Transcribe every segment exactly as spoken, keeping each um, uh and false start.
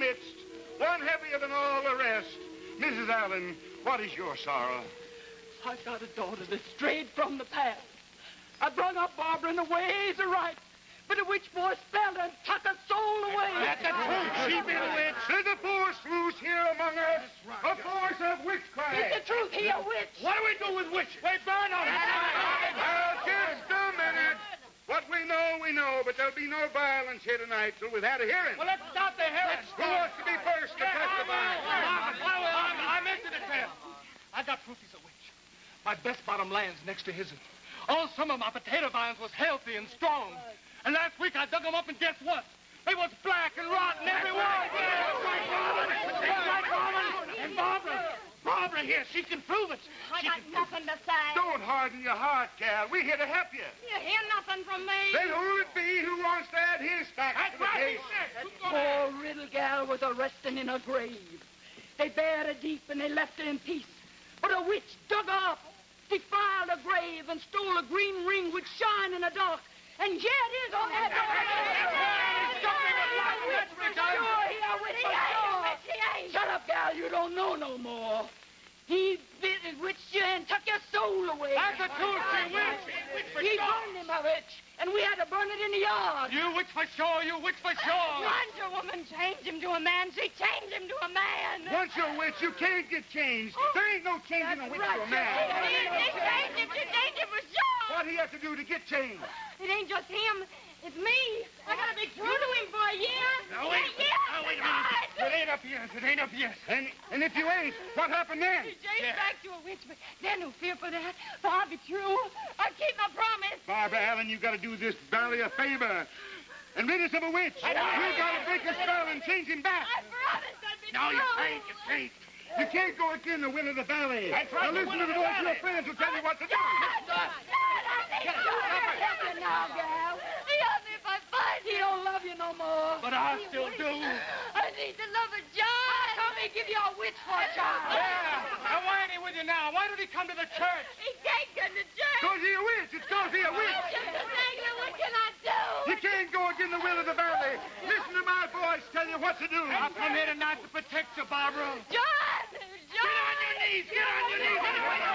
midst, one heavier than all the rest. Missus Allen, what is your sorrow? I've got a daughter that strayed from the path. I brung up Barbara in the ways of right, but a witch boy spelled her and took her soul away. That's the truth. She be a witch. There's a force loose here among us. Right. A force of witchcraft. It's the truth. He a witch. What do we do with witches? We burn them. Now, just a minute. What we know, we know, but there'll be no violence here tonight till we've had a hearing. Well, let's stop the hearing. Who wants to be first to testify? I'm into the tale. I got proof he's a witch. My best bottom land's next to his. All summer, my potato vines was healthy and strong. And last week, I dug them up, and guess what? They was black and rotten every one. And Barbara, Barbara here, she can prove it. I she got nothing to say. Don't harden your heart, gal. We're here to help you. You hear nothing from me. Then who'll it be who wants to add his facts to the case? Poor little gal was a resting in her grave. They buried her deep and they left her in peace. But a witch dug her up, defiled her grave, and stole a green ring which shine in the dark. And yet it is on that door. Shut up, gal. You don't know no more. He bewitched you and took your soul away. That's the truth, she witch. He burned him, a witch, and we had to burn it in the yard. You witch for sure, you witch for sure. Once a woman changed him to a man, she changed him to a man. Once you're a witch, you can't get changed. Oh, there ain't no changing a witch right. to a man. She, she changed him, she changed him for sure. What do you have to do to get changed? It ain't just him, it's me. I gotta be true to him for a year. Now, wait, a year. now, wait a minute. It ain't up yet. It ain't up yet. And, and if you ain't, what happened then? He changed yeah. back to a witch, but there's no fear for that. For I'll be true. I'll keep my promise. Barbara Allen, you got to do this valley a favor and rid us of a witch. You got to break a spell and change him back. I promised I'd be No, true. you can't. You can't. You can't go against the will of the valley. That's right, Now listen to the voice of your friends who tell you what to do. God, God, I need you. Help you now, gal. He helped me if I find He him. don't love you no more. But I still do. I need to love a John. Come and give you a witch for a child. Yeah. Now, why ain't he with you now? Why did he come to the church? He can't get to church. Cause he a witch. It's cause he a witch. I'm just a beggar. What can I do? You can't go against the will of the valley. Listen to my voice tell you what to do. I've come here tonight to protect you, Barbara. John! John! Get on your knees. Get on your knees.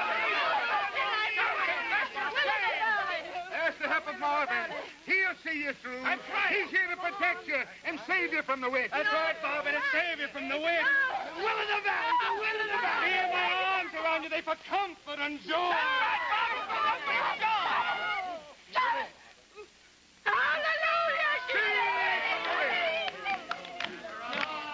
Ask the help of Marvin. He'll see you through. That's right. He's here to protect you and save you from the witch. That's right, Barbara, to save you from the witch. The will of the valley. The will of the valley. Here, my arms around you, they for comfort and joy. That's right, Barbara.